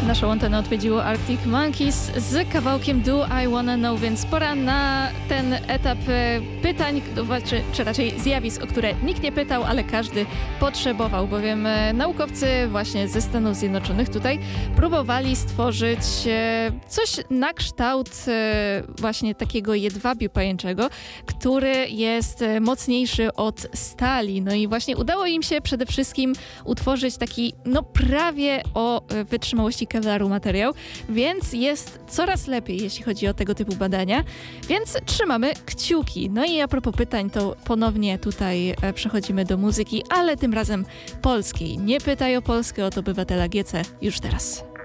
Naszą antenę odwiedziło Arctic Monkeys z kawałkiem Do I Wanna Know, więc pora na ten etap pytań, czy raczej zjawisk, o które nikt nie pytał, ale każdy potrzebował, bowiem naukowcy właśnie ze Stanów Zjednoczonych tutaj próbowali stworzyć coś na kształt właśnie takiego jedwabiu pajęczego, który jest mocniejszy od stali. No i właśnie udało im się przede wszystkim utworzyć taki prawie o wytrzymałości kevlaru materiał, więc jest coraz lepiej, jeśli chodzi o tego typu badania, więc trzymamy kciuki. No i a propos pytań, to ponownie tutaj przechodzimy do muzyki, ale tym razem polskiej. Nie pytaj o Polskę od obywatela GC już teraz.